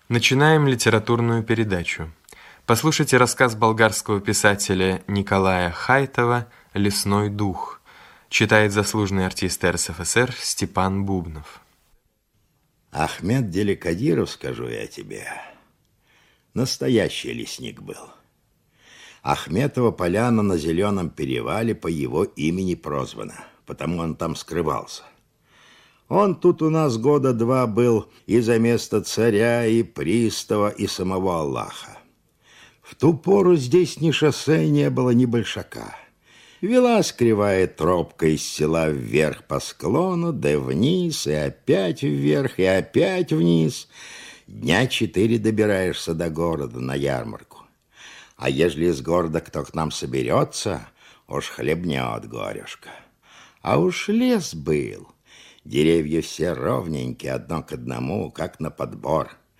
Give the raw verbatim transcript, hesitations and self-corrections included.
Начинаем литературную передачу. Послушайте рассказ болгарского писателя Николая Хайтова «Лесной дух». Читает заслуженный артист эр эс эф эс эр Степан Бубнов. Ахмед Деликадиров, скажу я тебе, настоящий лесник был. Ахметова поляна на Зеленом перевале по его имени прозвана, потому он там скрывался. Он тут у нас года два был и за место царя, и пристава, и самого Аллаха. В ту пору здесь ни шоссе не было, ни большака. Велась кривая тропка из села вверх по склону, да вниз, и опять вверх, и опять вниз. Дня четыре добираешься до города на ярмарку. А ежели из города кто к нам соберется, уж хлебнет горюшка. А уж лес был. Деревья все ровненькие, одно к одному, как на подбор.